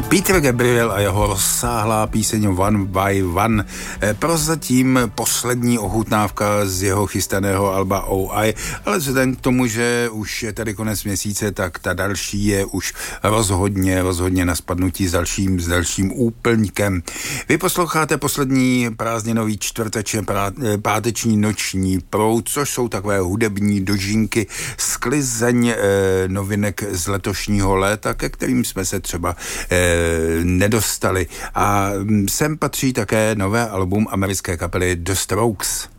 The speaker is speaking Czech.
Peter Gabriel a jeho rozsáhlá píseň One by One. Prozatím poslední ochutnávka z jeho chystaného alba OI, ale vzhledem k tomu, že už je tady konec měsíce, tak ta další je už rozhodně na spadnutí s dalším úplňkem. Vy posloucháte poslední prázdninový čtvrteční páteční noční proud, což jsou takové hudební dožínky, sklizeň novinek z letošního léta, ke kterým jsme se třeba nedostali. A sem patří také nové album americké kapely The Strokes.